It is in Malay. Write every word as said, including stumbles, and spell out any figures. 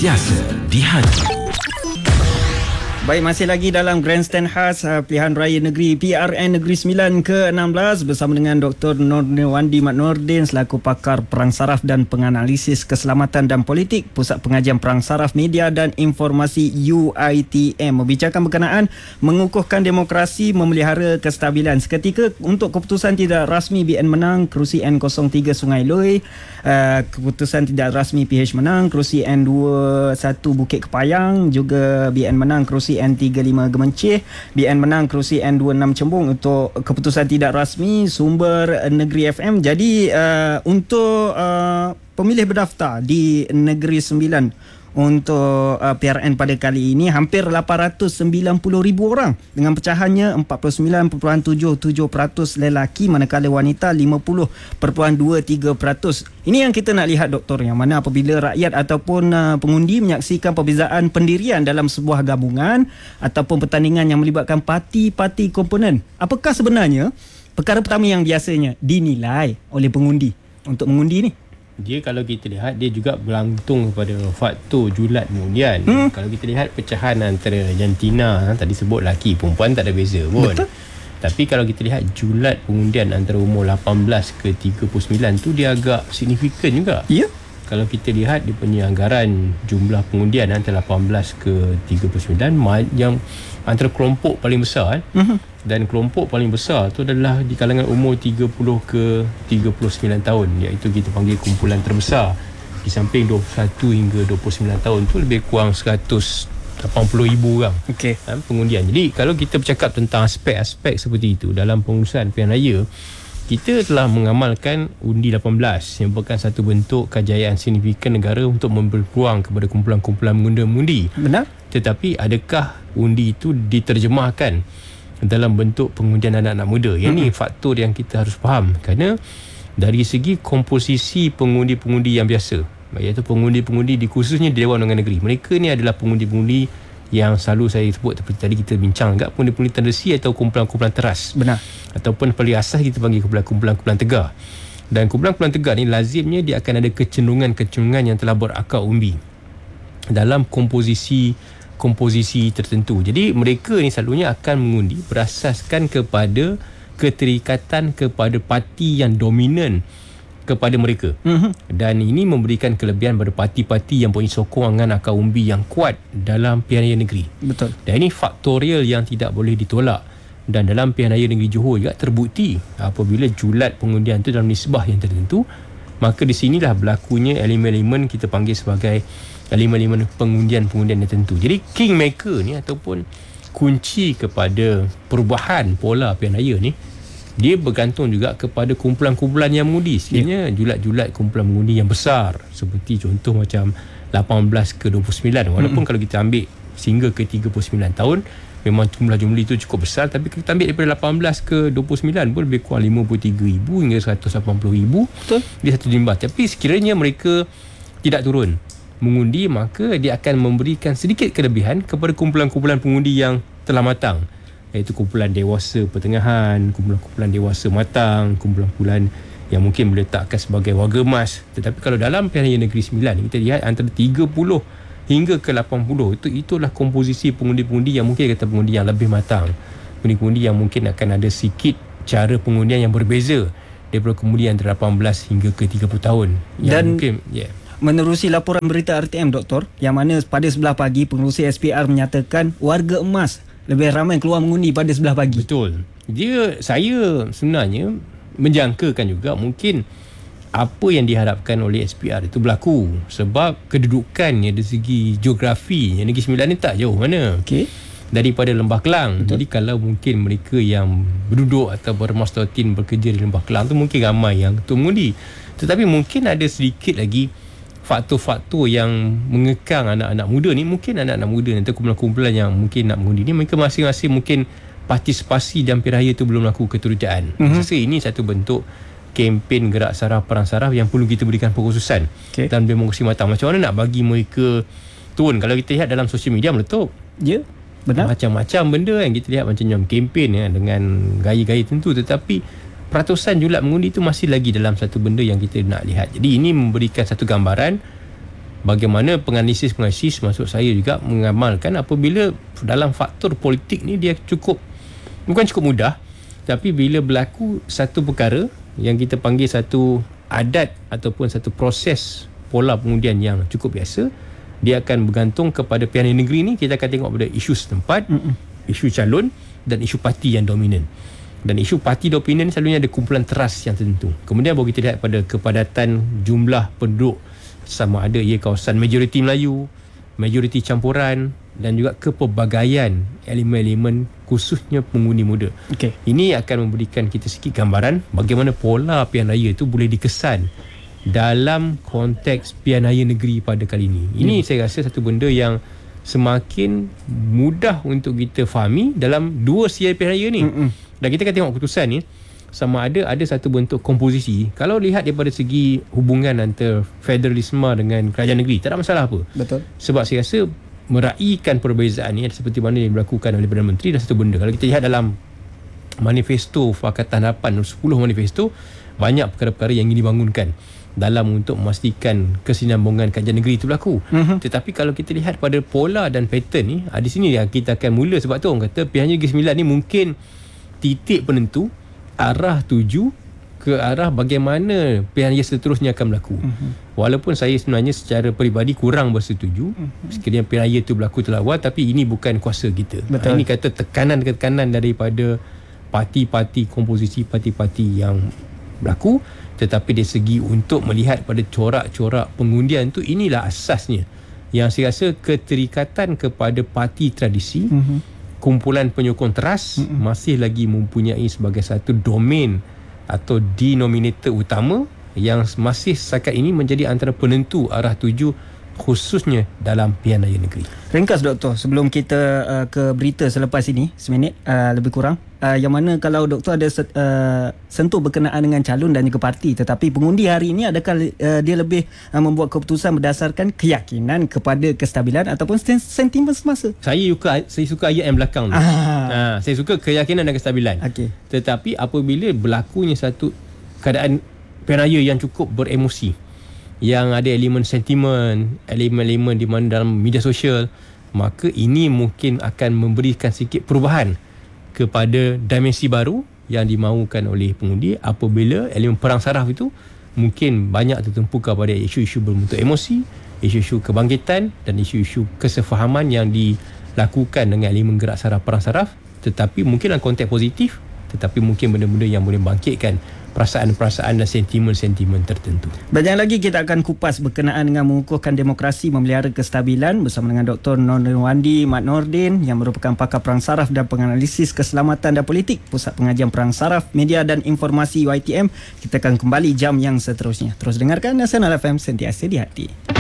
sentiasa di hati. Baik, masih lagi dalam Grandstand khas uh, Pilihan Raya Negeri P R N Negeri sembilan ke enam belas bersama dengan Doktor Nordin Mat Nordin selaku pakar perang saraf dan penganalisis keselamatan dan politik Pusat Pengajian Perang Saraf Media dan Informasi U I T M, membicarakan berkenaan mengukuhkan demokrasi, memelihara kestabilan. Seketika untuk keputusan tidak rasmi B N menang, kerusi N kosong tiga Sungai Loy, uh, keputusan tidak rasmi P H menang, kerusi N dua puluh satu Bukit Kepayang, juga B N menang kerusi N tiga puluh lima Gemencih, B N menang kerusi N dua puluh enam Cembung. Untuk keputusan tidak rasmi sumber Negeri F M. Jadi uh, untuk uh, pemilih berdaftar di Negeri sembilan untuk uh, P R N pada kali ini hampir lapan ratus sembilan puluh ribu orang dengan pecahannya empat puluh sembilan perpuluhan tujuh tujuh peratus lelaki, manakala wanita lima puluh perpuluhan dua tiga peratus. Ini yang kita nak lihat, Doktor, yang mana apabila rakyat ataupun uh, pengundi menyaksikan perbezaan pendirian dalam sebuah gabungan ataupun pertandingan yang melibatkan parti-parti komponen, apakah sebenarnya perkara pertama yang biasanya dinilai oleh pengundi untuk mengundi ni? Dia kalau kita lihat, dia juga bergantung kepada faktor julat pengundian. Hmm. Kalau kita lihat pecahan antara jantina, tadi sebut lelaki perempuan tak ada beza pun. Betul. Tapi kalau kita lihat julat pengundian antara umur lapan belas ke tiga puluh sembilan tu, dia agak signifikan juga. Ya. Kalau kita lihat dia punya anggaran jumlah pengundian antara lapan belas ke tiga puluh sembilan yang antara kelompok paling besar, uh-huh. dan kelompok paling besar tu adalah di kalangan umur tiga puluh ke tiga puluh sembilan tahun, iaitu kita panggil kumpulan terbesar. Di samping dua puluh satu hingga dua puluh sembilan tahun tu lebih kurang seratus lapan puluh ribu orang, okay. ha, pengundian. Jadi kalau kita bercakap tentang aspek-aspek seperti itu dalam pengurusan pilihan raya, kita telah mengamalkan undi lapan belas yang merupakan satu bentuk kejayaan signifikan negara untuk memberi peluang kepada kumpulan-kumpulan mengundi. Benar. Tetapi adakah undi itu diterjemahkan dalam bentuk pengundian anak-anak muda? Yang ini hmm. faktor yang kita harus faham, kerana dari segi komposisi pengundi-pengundi yang biasa, iaitu pengundi-pengundi di khususnya di Dewan Undangan Negeri, mereka ni adalah pengundi-pengundi yang selalu saya sebut seperti tadi kita bincang agak, pengundi-pengundi tendensi atau kumpulan-kumpulan teras. Benar. Ataupun paling asas kita panggil kumpulan-kumpulan tegar. Dan kumpulan-kumpulan tegar ni lazimnya dia akan ada kecenderungan-kecenderungan yang telah berakar umbi dalam komposisi komposisi tertentu. Jadi mereka ni selalunya akan mengundi berasaskan kepada keterikatan kepada parti yang dominan kepada mereka. Mm-hmm. Dan ini memberikan kelebihan pada parti-parti yang punya sokongan akar umbi yang kuat dalam pilihan raya negeri. Betul. Dan ini faktorial yang tidak boleh ditolak. Dan dalam pilihan raya negeri Johor juga terbukti apabila julat pengundian itu dalam nisbah yang tertentu, maka di sinilah berlakunya elemen-elemen kita panggil sebagai elemen-elemen pengundian-pengundian yang tertentu. Jadi kingmaker ni ataupun kunci kepada perubahan pola pilihan raya ni, dia bergantung juga kepada kumpulan-kumpulan yang mengundi. Sekiranya yeah. julat-julat kumpulan mengundi yang besar, seperti contoh macam lapan belas ke dua puluh sembilan, walaupun mm-hmm. kalau kita ambil sehingga ke tiga puluh sembilan tahun memang jumlah-jumlah itu cukup besar, tapi kita ambil daripada lapan belas ke dua puluh sembilan pun lebih kurang lima puluh tiga ribu hingga seratus lapan puluh ribu. Betul. Dia satu limbah. Tapi sekiranya mereka tidak turun mengundi, maka dia akan memberikan sedikit kelebihan kepada kumpulan-kumpulan pengundi yang telah matang, iaitu kumpulan dewasa pertengahan, kumpulan-kumpulan dewasa matang, kumpulan-kumpulan yang mungkin diletakkan sebagai warga emas. Tetapi kalau dalam pilihan raya negeri sembilan, kita lihat antara tiga puluh hingga ke lapan puluh, itu itulah komposisi pengundi-pengundi yang mungkin kata pengundi yang lebih matang, pengundi-pengundi yang mungkin akan ada sedikit cara pengundian yang berbeza daripada kemudian antara lapan belas hingga ke tiga puluh tahun. Yang dan mungkin yeah. menerusi laporan berita R T M, Doktor, yang mana pada sebelah pagi pengerusi S P R menyatakan warga emas lebih ramai keluar mengundi pada sebelah pagi. Betul. Dia, saya sebenarnya menjangkakan juga mungkin apa yang diharapkan oleh S P R itu berlaku, sebab kedudukannya dari segi geografi Negeri Sembilan ni tak jauh mana, okay. daripada Lembah Kelang. Betul. Jadi kalau mungkin mereka yang berduduk atau bermastatin bekerja di Lembah Kelang tu mungkin ramai yang tu mengundi. Tetapi mungkin ada sedikit lagi faktor-faktor yang mengekang anak-anak muda ni. Mungkin anak-anak muda atau kumpulan-kumpulan yang mungkin nak mengundi ni, mereka masing-masing mungkin partisipasi dalam pilihan raya tu belum laku keterujaan. Mm-hmm. Saya rasa ini satu bentuk kempen gerak saraf perang saraf yang perlu kita berikan pengkhususan, okay. dan demokrasi matang. Macam mana nak bagi mereka turun? Kalau kita lihat dalam sosial media meletup, ya, yeah, benar, macam-macam benda yang kita lihat macam kempen ya, dengan gaya-gaya tentu, tetapi peratusan julat mengundi itu masih lagi dalam satu benda yang kita nak lihat. Jadi ini memberikan satu gambaran bagaimana penganalisis-penganalisis maksud saya juga mengamalkan apabila dalam faktor politik ni dia cukup, bukan cukup mudah, tapi bila berlaku satu perkara yang kita panggil satu adat ataupun satu proses pola pengundian yang cukup biasa, dia akan bergantung kepada pilihan negeri ni. Kita akan tengok pada isu setempat, Mm-mm. isu calon dan isu parti yang dominan. Dan isu parti dominan selalunya ada kumpulan teras yang tertentu. Kemudian baru kita lihat pada kepadatan jumlah penduduk, sama ada ia kawasan majoriti Melayu, majoriti campuran dan juga kepelbagaian elemen-elemen khususnya pengundi muda. Okay. Ini akan memberikan kita sikit gambaran bagaimana pola pilihan raya itu boleh dikesan dalam konteks pilihan raya negeri pada kali ini. Ini hmm. saya rasa satu benda yang semakin mudah untuk kita fahami dalam dua siar pilihan raya ni. Hmm. Dan kita akan tengok keputusan ni sama ada ada satu bentuk komposisi. Kalau lihat daripada segi hubungan antara federalisme dengan kerajaan negeri, tak ada masalah apa. Betul. Sebab saya rasa meraihkan perbezaan ni seperti mana yang dilakukan oleh Perdana Menteri dan satu benda. Kalau kita lihat dalam manifesto Pakatan Harapan, sepuluh manifesto, banyak perkara-perkara yang ingin dibangunkan dalam untuk memastikan kesinambungan kerajaan negeri itu berlaku. Uh-huh. Tetapi kalau kita lihat pada pola dan pattern ni, di sini yang kita akan mula. Sebab tu orang kata pilihan Negeri Sembilan ni mungkin titik penentu arah tuju ke arah bagaimana pilihan raya seterusnya akan berlaku. Uh-huh. Walaupun saya sebenarnya secara peribadi kurang bersetuju uh-huh. sekiranya pilihan raya itu berlaku terlalu awal, tapi ini bukan kuasa kita. Betul. Ini kata tekanan-tekanan daripada parti-parti, komposisi parti-parti yang berlaku. Tetapi dari segi untuk melihat pada corak-corak pengundian tu, inilah asasnya yang saya rasa keterikatan kepada parti tradisi, uh-huh. kumpulan penyokong teras uh-huh. masih lagi mempunyai sebagai satu domain atau denominator utama yang masih setakat ini menjadi antara penentu arah tuju khususnya dalam pilihan raya negeri. Ringkas Doktor, sebelum kita uh, ke berita selepas ini, seminit uh, lebih kurang, uh, yang mana kalau Doktor ada uh, sentuh berkenaan dengan calon dan juga parti, tetapi pengundi hari ini adakah uh, dia lebih uh, membuat keputusan berdasarkan keyakinan kepada kestabilan ataupun sentimen semasa? Saya suka saya suka ayat yang belakang tu. Ah. Ha, saya suka keyakinan dan kestabilan. Okay. Tetapi apabila berlakunya satu keadaan pilihan raya yang cukup beremosi, yang ada elemen sentimen, elemen-elemen di mana dalam media sosial, maka ini mungkin akan memberikan sikit perubahan kepada dimensi baru yang dimaukan oleh pengundi apabila elemen perang saraf itu mungkin banyak tertumpu kepada isu-isu berbentuk emosi, isu-isu kebangkitan dan isu-isu kesefahaman yang dilakukan dengan elemen gerak saraf, perang saraf, tetapi mungkin dalam konteks positif, tetapi mungkin benda-benda yang boleh bangkitkan perasaan-perasaan dan sentimen-sentimen tertentu. Banyak lagi kita akan kupas berkenaan dengan mengukuhkan demokrasi memelihara kestabilan bersama dengan Doktor Nordin Mat Nordin yang merupakan pakar perang saraf dan penganalisis keselamatan dan politik Pusat Pengajian Perang Saraf, Media dan Informasi U I T M. Kita akan kembali jam yang seterusnya. Terus dengarkan Nasional F M, sentiasa di hati.